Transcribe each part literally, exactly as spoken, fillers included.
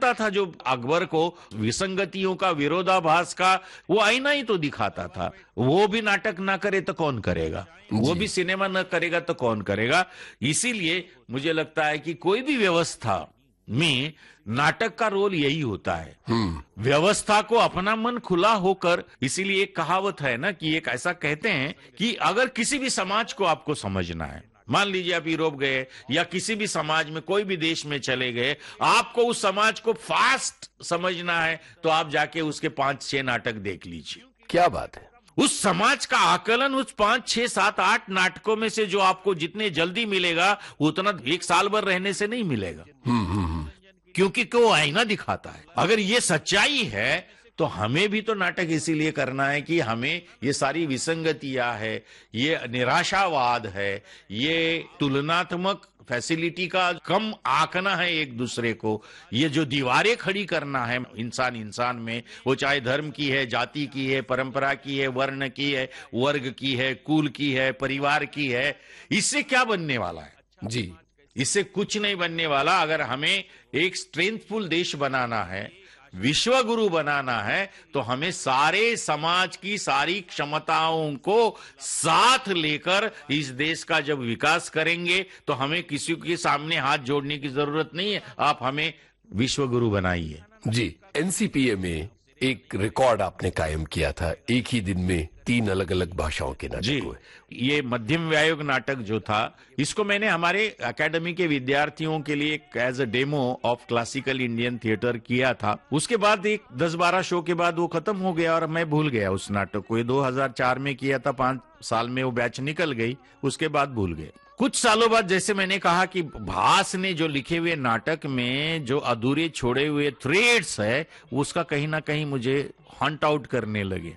करता था जो अकबर को विसंगतियों का, विरोधाभास का वो आईना ही तो दिखाता था। वो भी नाटक ना करे तो कौन करेगा, वो भी सिनेमा न करेगा तो कौन करेगा। इसीलिए मुझे लगता है कि कोई भी व्यवस्था में नाटक का रोल यही होता है, व्यवस्था को अपना मन खुला होकर। इसीलिए एक कहावत है ना कि एक ऐसा कहते हैं कि अगर किसी भी समाज को आपको समझना है, मान लीजिए आप यूरोप गए या किसी भी समाज में, कोई भी देश में चले गए, आपको उस समाज को फास्ट समझना है तो आप जाके उसके पांच छह नाटक देख लीजिए। क्या बात है। उस समाज का आकलन उस पांच छह सात आठ नाटकों में से जो आपको जितने जल्दी मिलेगा उतना एक साल भर रहने से नहीं मिलेगा, क्योंकि वो आईना दिखाता है। अगर ये सच्चाई है तो हमें भी तो नाटक इसीलिए करना है कि हमें ये सारी विसंगतियां है, ये निराशावाद है, ये तुलनात्मक फैसिलिटी का कम आंकना है एक दूसरे को, ये जो दीवारें खड़ी करना है इंसान इंसान में, वो चाहे धर्म की है, जाति की है, परंपरा की है, वर्ण की है, वर्ग की है, कुल की है, परिवार की है, इससे क्या बनने वाला है जी? इससे कुछ नहीं बनने वाला। अगर हमें एक स्ट्रेंथफुल देश बनाना है, विश्व गुरु बनाना है, तो हमें सारे समाज की सारी क्षमताओं को साथ लेकर इस देश का जब विकास करेंगे तो हमें किसी के सामने हाथ जोड़ने की जरूरत नहीं है, आप हमें विश्व गुरु बनाइए। जी, एनसीपीए में एक रिकॉर्ड आपने कायम किया था, एक ही दिन में तीन अलग अलग भाषाओं के नाटक हुए। ये मध्यम व्यायोग नाटक जो था, इसको मैंने हमारे एकेडमी के विद्यार्थियों के लिए as a demo of classical Indian theatre किया था। उसके बाद एक दस बारह शो के बाद वो खत्म हो गया और मैं भूल गया उस नाटक को। ये दो हज़ार चार में किया था, पांच साल में वो बैच निकल गई, उसके बाद भूल गए। कुछ सालों बाद जैसे मैंने कहा कि भास ने जो लिखे हुए नाटक में जो अधूरे छोड़े हुए थ्रेड्स है, उसका कहीं ना कहीं मुझे हंट आउट करने लगे।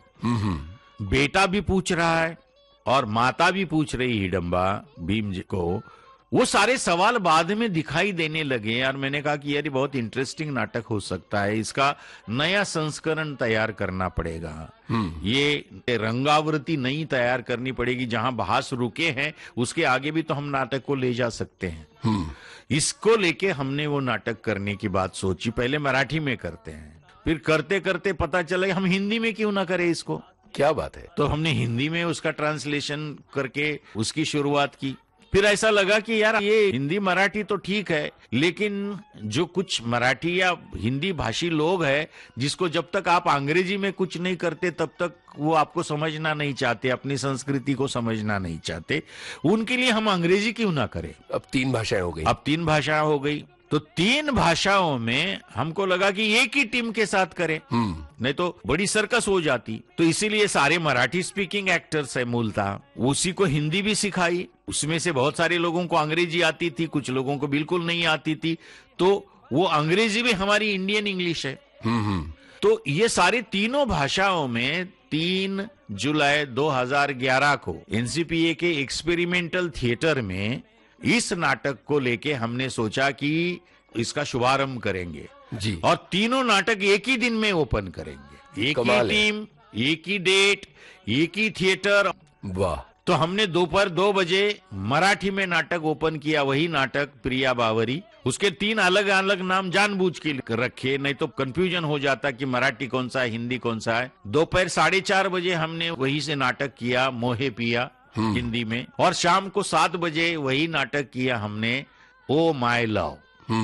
बेटा भी पूछ रहा है और माता भी पूछ रही हिडम्बा भीम जी को, वो सारे सवाल बाद में दिखाई देने लगे और मैंने कहा कि यार बहुत इंटरेस्टिंग नाटक हो सकता है, इसका नया संस्करण तैयार करना पड़ेगा, ये रंगावृत्ति नई तैयार करनी पड़ेगी। जहां भास रुके हैं उसके आगे भी तो हम नाटक को ले जा सकते हैं। इसको लेके हमने वो नाटक करने की बात सोची। पहले मराठी में करते हैं, फिर करते करते पता चला हम हिंदी में क्यों ना करें इसको। क्या बात है। तो हमने हिंदी में उसका ट्रांसलेशन करके उसकी शुरुआत की। फिर ऐसा लगा कि यार ये हिंदी मराठी तो ठीक है, लेकिन जो कुछ मराठी या हिंदी भाषी लोग हैं, जिसको जब तक आप अंग्रेजी में कुछ नहीं करते तब तक वो आपको समझना नहीं चाहते, अपनी संस्कृति को समझना नहीं चाहते, उनके लिए हम अंग्रेजी क्यों ना करें। अब तीन भाषाएं हो गई। अब तीन भाषाएं हो गई तो तीन भाषाओं में हमको लगा कि एक ही टीम के साथ करें, नहीं तो बड़ी सर्कस हो जाती। तो इसीलिए सारे मराठी स्पीकिंग एक्टर्स है मूलतः, उसी को हिंदी भी सिखाई। उसमें से बहुत सारे लोगों को अंग्रेजी आती थी, कुछ लोगों को बिल्कुल नहीं आती थी, तो वो अंग्रेजी भी हमारी इंडियन इंग्लिश है। तो ये सारी तीनों भाषाओं में तीन जुलाई दो हज़ार ग्यारह को एनसीपीए के एक्सपेरिमेंटल थिएटर में इस नाटक को लेके हमने सोचा कि इसका शुभारंभ करेंगे जी। और तीनों नाटक एक ही दिन में ओपन करेंगे, एक ही टीम, एक ही डेट, एक ही थिएटर। वाह। तो हमने दोपहर दो बजे मराठी में नाटक ओपन किया, वही नाटक प्रिया बावरी। उसके तीन अलग अलग नाम जानबूझ के रखे, नहीं तो कंफ्यूजन हो जाता कि मराठी कौन सा है, हिंदी कौन सा है। दोपहर साढ़े चार बजे हमने वही से नाटक किया मोहे पिया हिंदी में, और शाम को सात बजे वही नाटक किया हमने ओ माय लव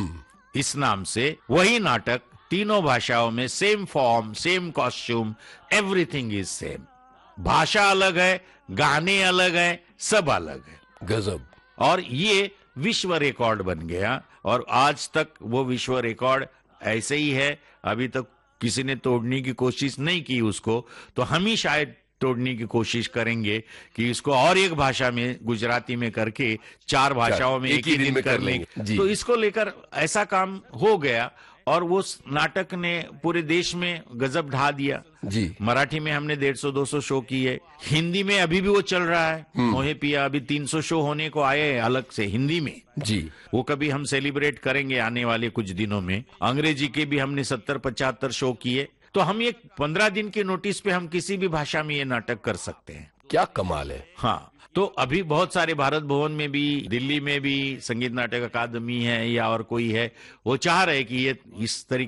इस नाम से। वही नाटक तीनों भाषाओं में, same form, same costume, everything is same. भाषा अलग है, गाने अलग है, सब अलग है। गजब। और ये विश्व रिकॉर्ड बन गया और आज तक वो विश्व रिकॉर्ड ऐसे ही है। अभी तक किसी ने तोड़ने की कोशिश नहीं की उसको, तो हम ही शायद तोड़ने की कोशिश करेंगे कि इसको और एक भाषा में, गुजराती में करके चार भाषाओं में एक ही दिन में कर लेंगे। तो इसको लेकर ऐसा काम हो गया और वो नाटक ने पूरे देश में गजब ढा दिया जी। मराठी में हमने डेढ़ सौ दो सौ शो किए, हिंदी में अभी भी वो चल रहा है मोहे पिया, अभी तीन सौ शो होने को आए हैं अलग से हिंदी में जी। वो कभी हम सेलिब्रेट करेंगे आने वाले कुछ दिनों में। अंग्रेजी के भी हमने सत्तर पचहत्तर शो किए। तो हम एक पंद्रह दिन के नोटिस पे हम किसी भी भाषा में ये नाटक कर सकते हैं। क्या कमाल है। हाँ, तो अभी बहुत सारे भारत भवन में भी, दिल्ली में भी संगीत नाटक अकादमी है या और कोई है, वो चाह रहे कि ये इस तरीके